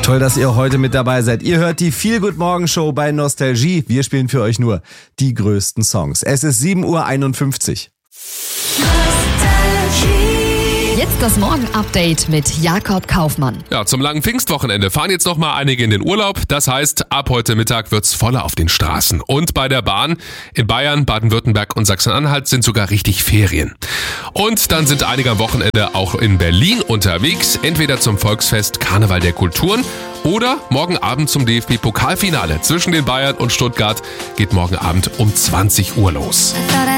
Toll, dass ihr heute mit dabei seid. Ihr hört die Feel Good Morgen Show bei Nostalgie. Wir spielen für euch nur die größten Songs. Es ist 7:51 Uhr. Jetzt das Morgen-Update mit Jakob Kaufmann. Ja, zum langen Pfingstwochenende fahren jetzt noch mal einige in den Urlaub. Das heißt, ab heute Mittag wird's voller auf den Straßen. Und bei der Bahn in Bayern, Baden-Württemberg und Sachsen-Anhalt sind sogar richtig Ferien. Und dann sind einige am Wochenende auch in Berlin unterwegs. Entweder zum Volksfest Karneval der Kulturen oder morgen Abend zum DFB-Pokalfinale zwischen den Bayern und Stuttgart. Geht morgen Abend um 20 Uhr los.